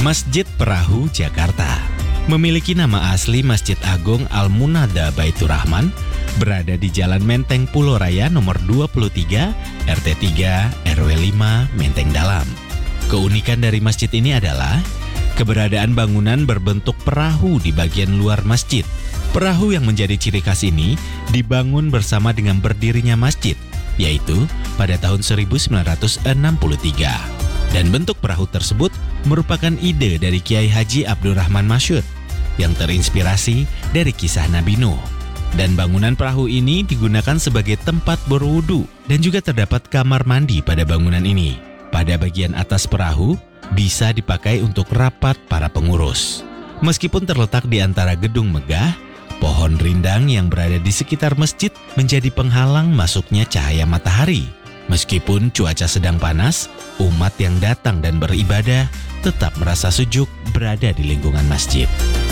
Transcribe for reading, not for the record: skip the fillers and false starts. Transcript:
Masjid Perahu Jakarta memiliki nama asli Masjid Agung Al-Munada Baitur Rahman, berada di Jalan Menteng Pulau Raya nomor 23, RT 3, RW 5, Menteng Dalam. Keunikan dari masjid ini adalah keberadaan bangunan berbentuk perahu di bagian luar masjid. Perahu yang menjadi ciri khas ini dibangun bersama dengan berdirinya masjid, yaitu pada tahun 1963. Dan bentuk perahu tersebut merupakan ide dari Kiai Haji Abdurrahman Masyud yang terinspirasi dari kisah Nabi Nuh. Dan bangunan perahu ini digunakan sebagai tempat berwudu dan juga terdapat kamar mandi pada bangunan ini. Pada bagian atas perahu bisa dipakai untuk rapat para pengurus. Meskipun terletak di antara gedung megah, pohon rindang yang berada di sekitar masjid menjadi penghalang masuknya cahaya matahari. Meskipun cuaca sedang panas, umat yang datang dan beribadah tetap merasa sejuk berada di lingkungan masjid.